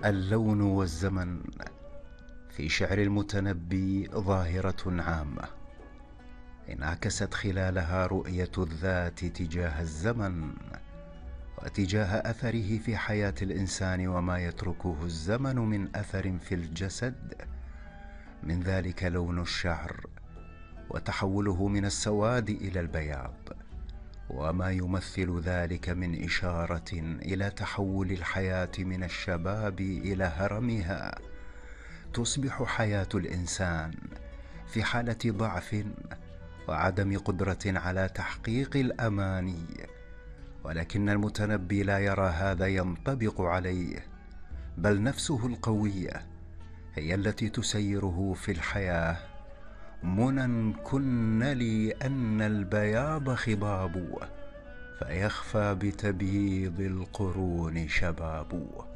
اللون والزمن في شعر المتنبي ظاهرة عامة انعكست خلالها رؤية الذات تجاه الزمن وتجاه أثره في حياة الإنسان وما يتركه الزمن من أثر في الجسد، من ذلك لون الشعر وتحوله من السواد إلى البياض، وما يمثل ذلك من إشارة إلى تحول الحياة من الشباب إلى هرمها. تصبح حياة الإنسان في حالة ضعف وعدم قدرة على تحقيق الأماني، ولكن المتنبي لا يرى هذا ينطبق عليه، بل نفسه القوية هي التي تسيره في الحياة. منى كن لي أن البياض خضاب، فيخفى بتبييض القرون شباب.